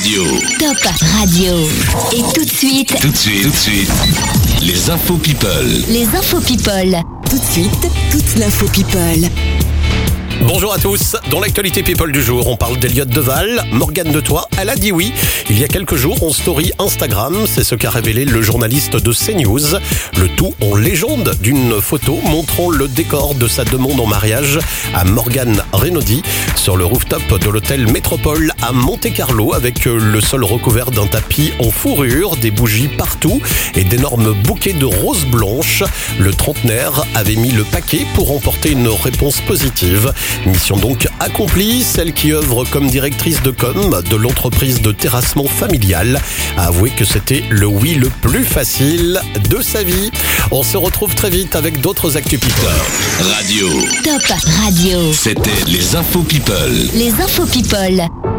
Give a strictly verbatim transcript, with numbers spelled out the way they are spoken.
Radio. Top Radio. Et tout de suite, Tout de suite, tout de suite. Les infos people. les infos people. Tout de suite, toute l'info people. Bonjour à tous, dans l'actualité people du jour, on parle d'Eliott Deval. Morgane de Toit, elle a dit oui il y a quelques jours en story Instagram, c'est ce qu'a révélé le journaliste de CNews. Le tout en légende d'une photo montrant le décor de sa demande en mariage à Morgane Renaudi sur le rooftop de l'hôtel Métropole à Monte-Carlo avec le sol recouvert d'un tapis en fourrure, des bougies partout et d'énormes bouquets de roses blanches. Le trentenaire avait mis le paquet pour remporter une réponse positive. Mission donc accomplie, celle qui œuvre comme directrice de com de l'entreprise de terrassement familial a avoué que c'était le oui le plus facile de sa vie. On se retrouve très vite avec d'autres actus people. Radio. Top Radio. C'était les infos people. Les infos people.